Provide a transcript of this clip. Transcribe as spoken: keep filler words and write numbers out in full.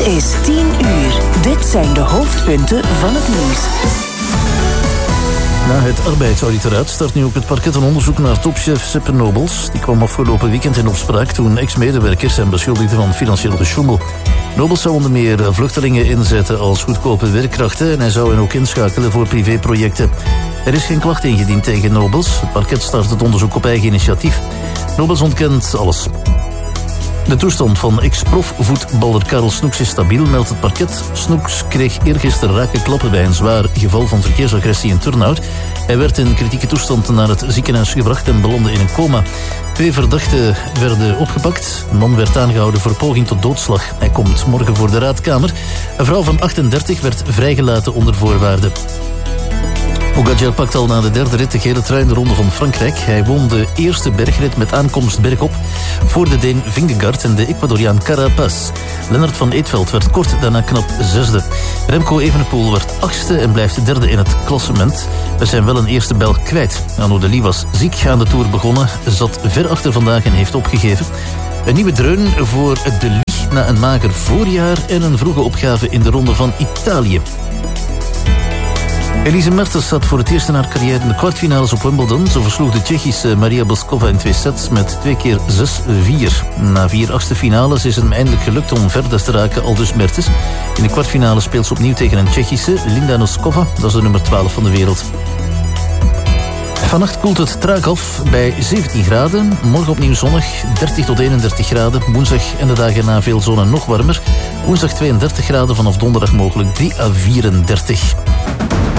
is tien uur. Dit zijn de hoofdpunten van het nieuws. Na het arbeidsauditoraat start nu ook het parket een onderzoek naar topchef Seppe Nobels. Die kwam afgelopen weekend in opspraak toen ex-medewerkers hem beschuldigden van financieel gesjoemel. Nobels zou onder meer vluchtelingen inzetten als goedkope werkkrachten en hij zou hen ook inschakelen voor privéprojecten. Er is geen klacht ingediend tegen Nobels. Het parket start het onderzoek op eigen initiatief. Nobels ontkent alles. De toestand van ex-profvoetballer Karel Snoeks is stabiel, meldt het parket. Snoeks kreeg eergisteren rake klappen bij een zwaar geval van verkeersagressie in Turnhout. Hij werd in kritieke toestand naar het ziekenhuis gebracht en belandde in een coma. Twee verdachten werden opgepakt. Een man werd aangehouden voor poging tot doodslag. Hij komt morgen voor de raadkamer. Een vrouw van achtendertig werd vrijgelaten onder voorwaarden. Pogacar pakt al na de derde rit de gele trui in de Ronde van Frankrijk. Hij won de eerste bergrit met aankomst bergop voor de Deen Vingegaard en de Ecuadoriaan Carapaz. Lennart van Eetveld werd kort daarna knap zesde. Remco Evenepoel werd achtste en blijft derde in het klassement. We zijn wel een eerste Belg kwijt. Arnaud Delis was ziek aan de Tour begonnen, zat ver achter vandaag en heeft opgegeven. Een nieuwe dreun voor Delis na een mager voorjaar en een vroege opgave in de Ronde van Italië. Elise Mertens zat voor het eerst in haar carrière in de kwartfinales op Wimbledon. Ze versloeg de Tsjechische Maria Boskova in twee sets met twee keer zes vier. Na vier achtste finales is het hem eindelijk gelukt om verder te raken, aldus Mertens. In de kwartfinale speelt ze opnieuw tegen een Tsjechische, Linda Noskova. Dat is de nummer twaalf van de wereld. Vannacht koelt het traag af bij zeventien graden. Morgen opnieuw zonnig, dertig tot eenendertig graden. Woensdag en de dagen erna veel zon en nog warmer. Woensdag tweeëndertig graden, vanaf donderdag mogelijk drie à vierendertig.